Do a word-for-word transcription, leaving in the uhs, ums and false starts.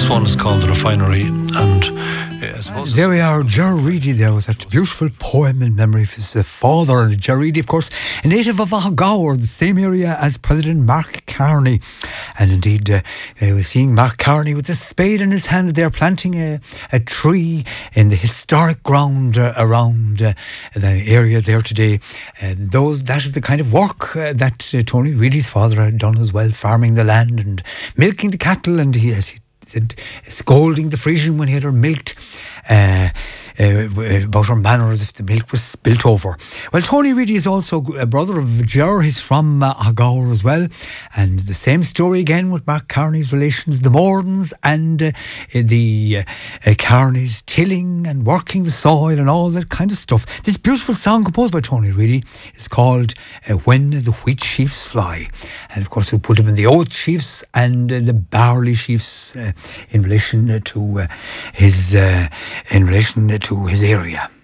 one is called The Refinery, and uh, I suppose... There we are, Ger Reedy there with that beautiful poem in memory of his uh, father. Ger Reedy, of course, a native of Aghgour, the same area as President Mark Carney. And indeed, uh, uh, we're seeing Mark Carney with a spade in his hand there, planting a, a tree in the historic ground uh, around uh, the area there today. Uh, those That is the kind of work uh, that uh, Tony Reedy's father had done as well, farming the land and milking the cattle, and he, as he said, scolding the Frisian when he had her milked uh, uh, about her manner as if the milk was spilt over. Well, Tony Reedy is also a brother of Ger. He's from uh, Aghgour as well, and the same story again with Mark Carney's relations, the Mordens and uh, the uh, Carneys tilling and working the soil and all that kind of stuff. This beautiful song composed by Tony Reedy is called uh, When the Wheat Sheaves Fly, and of course we put him in the oat sheaves and uh, the barley sheaves uh, in relation to uh, his uh, in relation to his area.